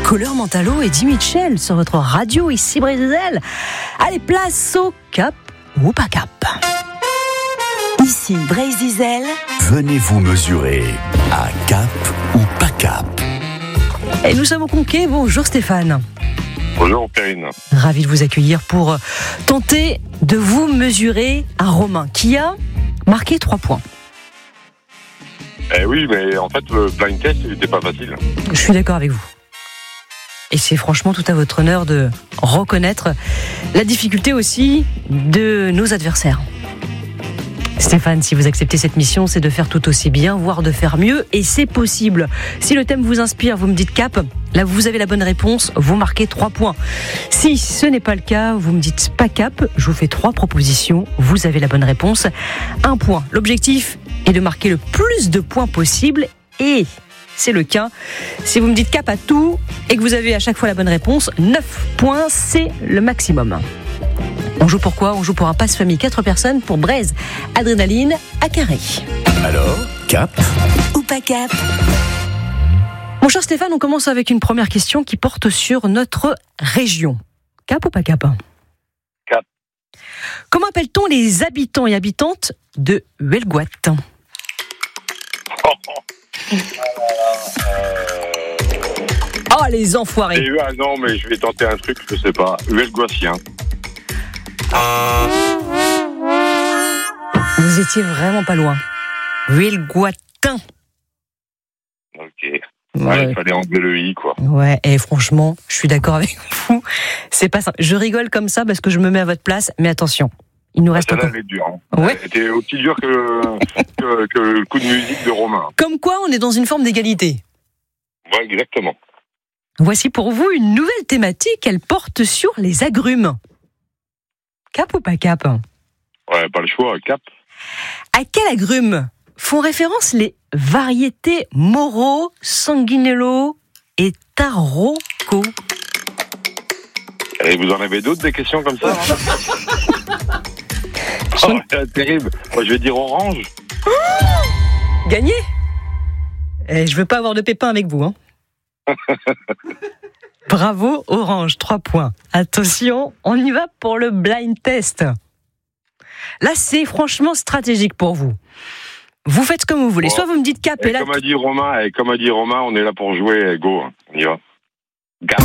Couleur Mentalo et Di Mitchell sur votre radio ici Brésil. Allez, place au cap ou pas cap. Ici Brésil. Venez vous mesurer à cap ou pas cap. Et nous sommes au Conquet. Bonjour Stéphane. Bonjour Perrine. Ravi de vous accueillir pour tenter de vous mesurer à Romain qui a marqué 3 points. Eh oui, mais en fait, le blind test, il n'était pas facile. Je suis d'accord avec vous. Et c'est franchement tout à votre honneur de reconnaître la difficulté aussi de nos adversaires. Stéphane, si vous acceptez cette mission, c'est de faire tout aussi bien, voire de faire mieux, et c'est possible. Si le thème vous inspire, vous me dites cap, là vous avez la bonne réponse, vous marquez 3 points. Si ce n'est pas le cas, vous me dites pas cap, je vous fais 3 propositions, vous avez la bonne réponse, 1 point. L'objectif est de marquer le plus de points possible, et c'est le cas. Si vous me dites cap à tout, et que vous avez à chaque fois la bonne réponse, 9 points, c'est le maximum. On joue pour quoi ? On joue pour un passe-famille 4 personnes pour Braise, Adrénaline à Carré. Alors, cap Ou pas cap. Mon cher Stéphane, on commence avec une première question qui porte sur notre région. Cap ou pas cap ? Cap. Comment appelle-t-on les habitants et habitantes de Huelgoat ? Oh les enfoirés ! Non, mais je vais tenter un truc, je sais pas. Huelgoatien. Vous étiez vraiment pas loin. Huelgoatin. Ok. Ouais. Il fallait enlever le i, quoi. Ouais, et franchement, je suis d'accord avec vous. C'est pas simple. Je rigole comme ça parce que je me mets à votre place, mais attention, il nous reste encore. Elle est dure. Hein. Ouais. Elle était aussi dure que le coup de musique de Romain. Comme quoi, on est dans une forme d'égalité. Ouais, exactement. Voici pour vous une nouvelle thématique. Elle porte sur les agrumes. Cap ou pas cap ? Ouais, pas le choix, cap. À quel agrume font référence les variétés Moro, Sanguinello et Tarocco ? Et vous en avez d'autres, des questions comme ça Oh, c'est terrible. Moi, je vais dire orange. Gagné ? Et je veux pas avoir de pépins avec vous, hein. Bravo, Orange, 3 points. Attention, on y va pour le blind test. Là, c'est franchement stratégique pour vous. Vous faites comme vous voulez. Soit vous me dites cap et là... Comme a dit Romain, on est là pour jouer. Go, on y va.